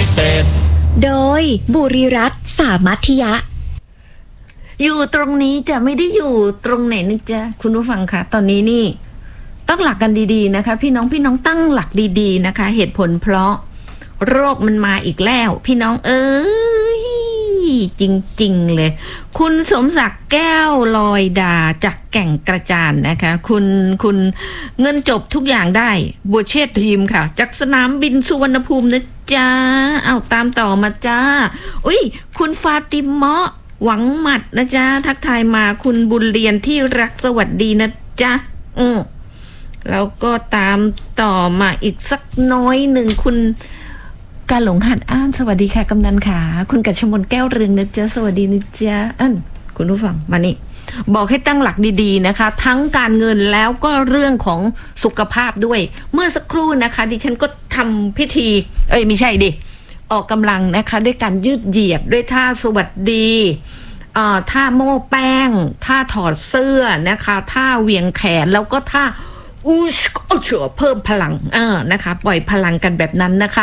เศษโดยบุรีรัตน์สามัคยะอยู่ตรงนี้จะไม่ได้อยู่ตรงไหนนะจ๊ะคุณผู้ฟังคะตอนนี้นี่ตั้งหลักกันดีๆนะคะพี่น้องตั้งหลักดีๆนะคะเหตุผลเพราะโรคมันมาอีกแล้วพี่น้องเอ้ยจริงๆเลยคุณสมศักดิ์แก้วลอยดาจากแก่งกระจานนะคะคุณเงินจบทุกอย่างได้บัวเชษทีมค่ะจากสนามบินสุวรรณภูมินะจ๊ะเอาตามต่อมาจ้าอุ้ยคุณฟาติมะหวังหมัดนะจ๊ะทักทายมาคุณบุญเรียนที่รักสวัสดีนะจ๊ะแล้วก็ตามต่อมาอีกสักน้อยหนึ่งคุณกาหลงหัดอ้านสวัสดีค่ะกำนันขาคุณกัชมนแก้วเรืองนะจ๊ะสวัสดีนะจ๊ะคุณผู้ฟังมานี่บอกให้ตั้งหลักดีๆนะคะทั้งการเงินแล้วก็เรื่องของสุขภาพด้วยเมื่อสักครู่นะคะดิฉันก็ทำพิธีไม่ใช่ดิออกกำลังนะคะด้วยการยืดเหยียดด้วยท่าสวัสดีท่าโม้แป้งท่าถอดเสื้อนะคะท่าเหวี่ยงแขนแล้วก็ท่าเพิ่มพลังนะคะปล่อยพลังกันแบบนั้นนะคะ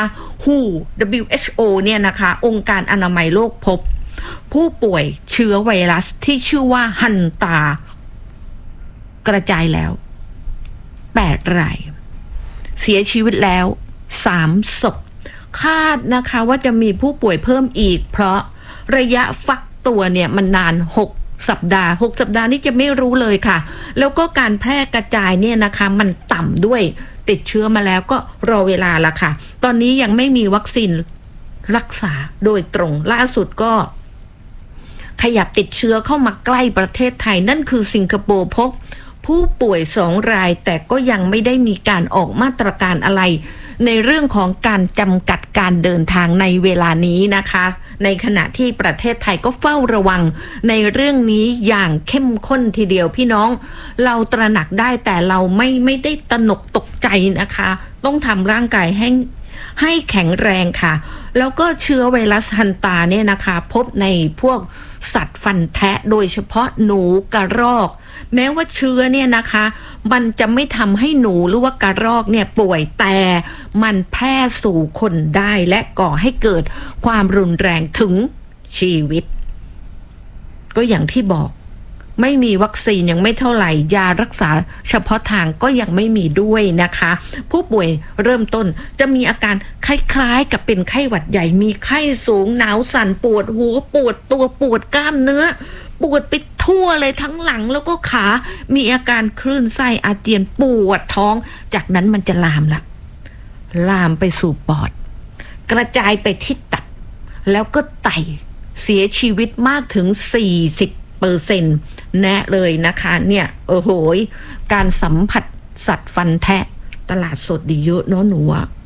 WHO เนี่ยนะคะองค์การอนามัยโลกพบผู้ป่วยเชื้อไวรัสที่ชื่อว่าฮันตากระจายแล้ว8 รายเสียชีวิตแล้ว3 ศพคาดนะคะว่าจะมีผู้ป่วยเพิ่มอีกเพราะระยะฟักตัวเนี่ยมันนาน6 สัปดาห์นี่จะไม่รู้เลยค่ะแล้วก็การแพร่กระจายเนี่ยนะคะมันต่ำด้วยติดเชื้อมาแล้วก็รอเวลาละค่ะตอนนี้ยังไม่มีวัคซีนรักษาโดยตรงล่าสุดก็ขยับติดเชื้อเข้ามาใกล้ประเทศไทยนั่นคือสิงคโปร์พบผู้ป่วย2 รายแต่ก็ยังไม่ได้มีการออกมาตรการอะไรในเรื่องของการจำกัดการเดินทางในเวลานี้นะคะในขณะที่ประเทศไทยก็เฝ้าระวังในเรื่องนี้อย่างเข้มข้นทีเดียวพี่น้องเราตระหนักได้แต่เราไม่ได้ตระหนกตกใจนะคะต้องทำร่างกายให้แข็งแรงค่ะแล้วก็เชื้อไวรัสฮันตาเนี่ยนะคะพบในพวกสัตว์ฟันแทะโดยเฉพาะหนูกระรอกแม้ว่าเชื้อเนี่ยนะคะมันจะไม่ทำให้หนูหรือว่ากระรอกเนี่ยป่วยแต่มันแพร่สู่คนได้และก่อให้เกิดความรุนแรงถึงชีวิตก็อย่างที่บอกไม่มีวัคซีนยังไม่เท่าไหร่ยารักษาเฉพาะทางก็ยังไม่มีด้วยนะคะผู้ป่วยเริ่มต้นจะมีอาการคล้ายๆกับเป็นไข้หวัดใหญ่มีไข้สูงหนาวสั่นปวดหัวปวดตัวปวดกล้ามเนื้อปวดไปทั่วเลยทั้งหลังแล้วก็ขามีอาการคลื่นไส้อาเจียนปวดท้องจากนั้นมันจะลามไปสู่ปอดกระจายไปที่ตับแล้วก็ไตเสียชีวิตมากถึง40%แน่เลยนะคะเนี่ยโอ้โหการสัมผัสสัตว์ฟันแทะตลาดสดดีเยอะเนาะหนู